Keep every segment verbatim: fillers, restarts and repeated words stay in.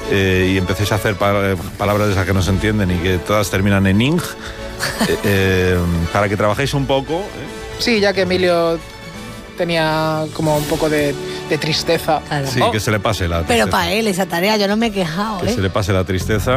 eh, y empecéis a hacer pa- palabras de esas que no se entienden y que todas terminan en ing, eh, eh, para que trabajéis un poco. ¿eh? Sí, ya que Emilio tenía como un poco de, de tristeza. Claro. Sí, Oh, que se le pase la tristeza. pero para él esa tarea, yo no me he quejado, Que ¿eh? se le pase la tristeza,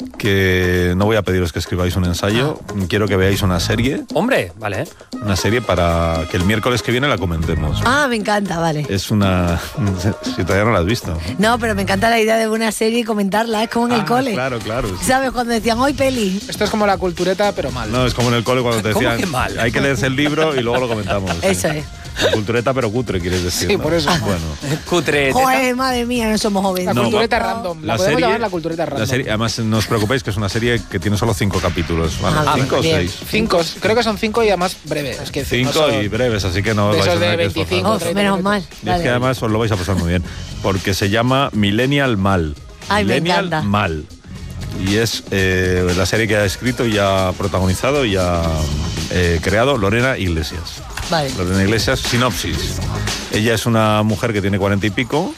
que no voy a pediros que escribáis un ensayo, quiero que veáis una serie, Hombre, vale. ¿eh? una serie para que el miércoles que viene la comentemos. Ah, me encanta, vale. Es una... si todavía no la has visto. No, pero me encanta la idea de una serie y comentarla, es como en el Ah, cole. Claro, claro. sí. ¿Sabes? Cuando decían hoy peli. Esto es como la cultureta, pero mal. No, es como en el cole cuando te ¿Cómo decían, que mal? hay que leerse el libro y luego lo comentamos. sí. Eso es. La cultureta pero cutre, quieres decir. Sí, ¿no? por eso. Bueno. Cutre. Joder, madre mía, no somos La jóvenes. No, cultureta va- random. La, La podemos serie, llamar la cultureta random. la serie, además no os preocupéis que es una serie que tiene solo cinco capítulos. ¿vale? Ah, ¿Cinco o bien. seis? Cinco, creo que son cinco y además breves. Es que Cinco no son- y breves, así que no os de vais a esos de tener que veinticinco, esforzar. Uf, menos mal. Y es Vale. que además os lo vais a pasar muy bien, porque se llama Millennial Mal. Ay, me Millennial encanta. Mal. Y es eh, la serie que ha escrito y ha protagonizado y ha eh, creado Lorena Iglesias. Vale. Lorena Iglesias, sinopsis. Ella es una mujer que tiene cuarenta y pico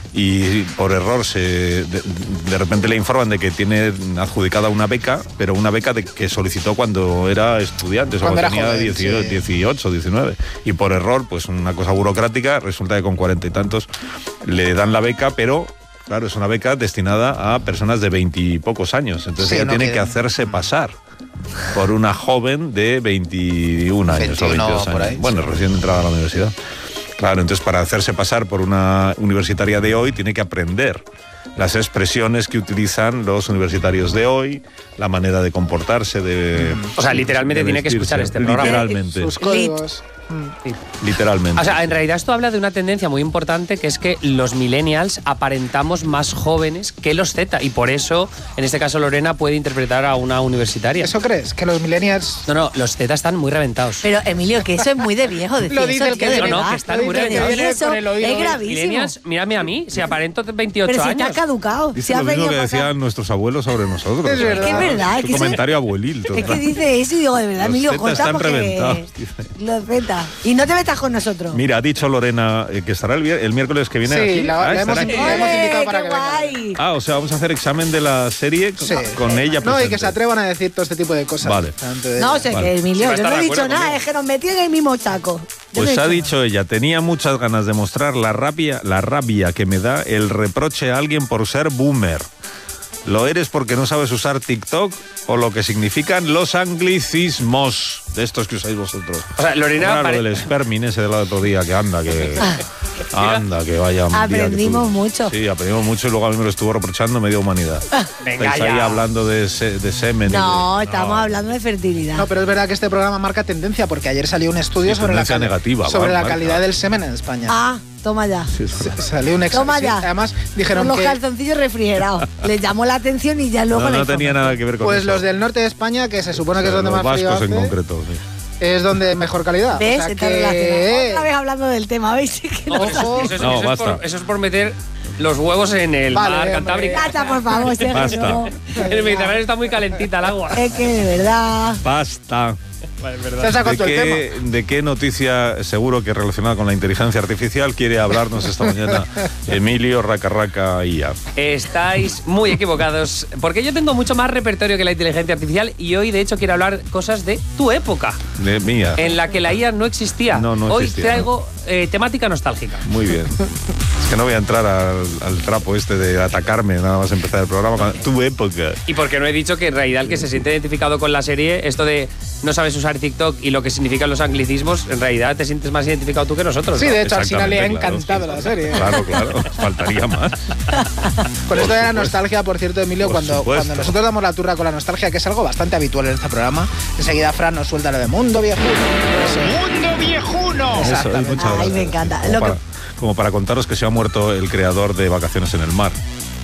y por error se de, de repente le informan de que tiene adjudicada una beca, pero una beca de, que solicitó cuando era estudiante, o sea, Cuando cuando era tenía joven, dieciocho, sí. dieciocho, diecinueve. Y por error, pues una cosa burocrática, resulta que con cuarenta y tantos le dan la beca, pero... Claro, es una beca destinada a personas de veintipocos años. Entonces Sí, ella no tiene queda. que hacerse pasar por una joven de veintiún años o veintiuno veintidós por años. ahí, Bueno, sí. recién entrada a la universidad. Claro, entonces para hacerse pasar por una universitaria de hoy tiene que aprender las expresiones que utilizan los universitarios de hoy, la manera de comportarse, de... O sea, literalmente de tiene que vestirse. escuchar este programa. Literalmente. Sus códigos. Literalmente. O sea, en realidad esto habla de una tendencia muy importante, que es que los millennials aparentamos más jóvenes que los Z, y por eso, en este caso, Lorena puede interpretar a una universitaria. ¿Eso crees? Que los millennials... No, no, los Z están muy reventados. Pero, Emilio, que eso es muy de viejo decir Lo dice eso, el que tío, de viene. No, no, verdad. que están muy Lo dice el que reventados. viene Eso con el oído. es gravísimo. Millennials, mírame a mí, si aparento veintiocho Pero si años. estás caducado, Dice si lo has mismo venido que para acá. decían nuestros abuelos sobre nosotros. Es verdad. Es que es verdad, es Tu que eso- comentario abuelil. Es total. que dice eso y digo, de verdad, Los Emilio, Z corta están porque... reventados, dice. Los Z. Y no te metas con nosotros. Mira, ha dicho Lorena eh, que estará el, vier- el miércoles que viene Sí, aquí. la- Ah, la hemos estará aquí. invitado. La hemos ¡Ole, invitado para qué que venga. guay! Ah, o sea, vamos a hacer examen de la serie con, Sí. con ella No, y presente. que se atrevan a decir todo este tipo de cosas. Vale. delante de No ella. sé Vale. qué, Emilio, Sí, va a yo no estar he de dicho acuerdo nada, conmigo. es que nos metí en el mismo saco. Yo no Pues he ha dicho dicho ella, tenía muchas ganas de mostrar la rabia, la rabia que me da el reproche a alguien por ser boomer. ¿Lo eres porque no sabes usar TikTok o lo que significan los anglicismos de estos que usáis vosotros? O sea, Lorena Claro, pare- del espermin ese del otro día, que anda, que... Anda, que vaya un día que Aprendimos tuve. mucho. Sí, aprendimos mucho y luego a mí me lo estuvo reprochando media humanidad. Venga Estáis ahí ya. hablando de, se- de semen. y de- No, estamos hablando de fertilidad. No, pero es verdad que este programa marca tendencia porque ayer salió un estudio Sí, sobre la, tendencia cali- negativa, sobre va, la marca. calidad del semen en España. Ah, toma ya. Sí, es verdad. Salió un Toma examen. ya. Además, dijeron Con los que calzoncillos refrigerados. Les llamó la atención y ya luego No, la no tenía información. nada que ver con pues eso. los del norte de España, que se supone que es donde los más frío vascos hace, en concreto, sí. es donde mejor calidad. ¿Ves? O sea Está que- relacionado. Otra vez hablando del tema, ¿veis? Que no Ojo, sabía. eso, es- No, eso es por, basta. eso es por meter los huevos en el Vale, mar hombre. Cantábrico. Cata, por favor, Sergio. Basta. El Mediterráneo está muy calentita el agua. Es que de verdad. Basta. Se sacó ¿De todo el tema. qué, ¿De qué noticia, seguro que relacionada con la inteligencia artificial, quiere hablarnos esta mañana Emilio Raca Raca I A? Estáis muy equivocados, porque yo tengo mucho más repertorio que la inteligencia artificial y hoy, de hecho, quiero hablar cosas de tu época, De mía. en la que la I A no existía. No, no hoy existía, traigo eh, temática nostálgica. Muy bien. Es que no voy a entrar al, al trapo este de atacarme nada más empezar el programa. Con tu época. Y porque no he dicho que en realidad el que se siente identificado con la serie, esto de no sabes usar TikTok y lo que significan los anglicismos, en realidad te sientes más identificado tú que nosotros. Sí, ¿no? de hecho, al final le ha Exactamente, claro, encantado sí. la serie. Claro, claro. Faltaría más. Con esto de la supuesto. nostalgia, por cierto, Emilio, Por cuando, supuesto. cuando nosotros damos la turra con la nostalgia, que es algo bastante habitual en este programa, enseguida Fran nos suelta lo de mundo viejuno. ¡Mundo viejuno! Eso, Exactamente. muchas Ay, gracias. me encanta. Como Lo que- para, como para contaros que se ha muerto el creador de Vacaciones en el Mar.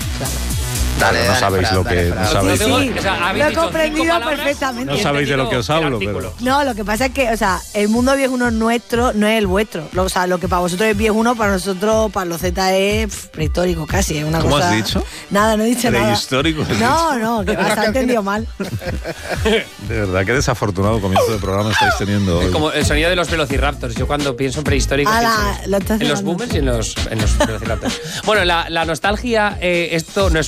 Dale, no dale, sabéis Fran, lo dale, que- Fran. no sabéis. Sí, tengo- o sea, habéis lo he dicho comprendido cinco palabras perfectamente. y he No sabéis de lo que entendido os hablo, el artículo. No, lo que pasa es que, o sea, el mundo viejuno nuestro no es el vuestro. Lo- O sea, lo que para vosotros es viejuno, para nosotros, para los Z es pf, prehistórico casi. Es una ¿Cómo cosa... has dicho? Nada, no he dicho nada. Prehistórico, has No, no, que vas, has entendido mal. De verdad, qué desafortunado comienzo de programa estáis teniendo hoy. Como el sonido de los velociraptors. Yo cuando pienso en prehistórico Ala, pienso lo estás en los dejando. boomers y en los, en los velociraptors. Bueno, la, la nostalgia, eh, esto no es